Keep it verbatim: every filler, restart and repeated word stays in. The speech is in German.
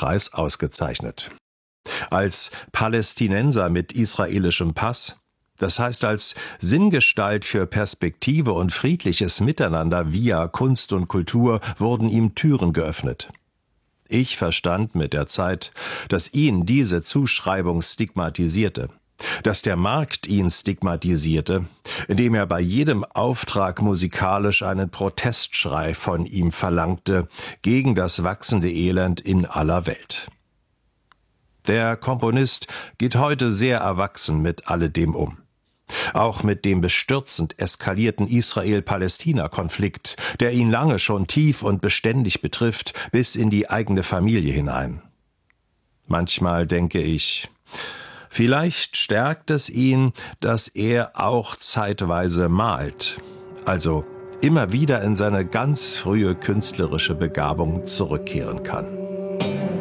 Preis ausgezeichnet. Als Palästinenser mit israelischem Pass, das heißt als Sinngestalt für Perspektive und friedliches Miteinander via Kunst und Kultur, wurden ihm Türen geöffnet. Ich verstand mit der Zeit, dass ihn diese Zuschreibung stigmatisierte, dass der Markt ihn stigmatisierte, indem er bei jedem Auftrag musikalisch einen Protestschrei von ihm verlangte gegen das wachsende Elend in aller Welt. Der Komponist geht heute sehr erwachsen mit alledem um. Auch mit dem bestürzend eskalierten Israel-Palästina-Konflikt, der ihn lange schon tief und beständig betrifft, bis in die eigene Familie hinein. Manchmal denke ich, vielleicht stärkt es ihn, dass er auch zeitweise malt, also immer wieder in seine ganz frühe künstlerische Begabung zurückkehren kann.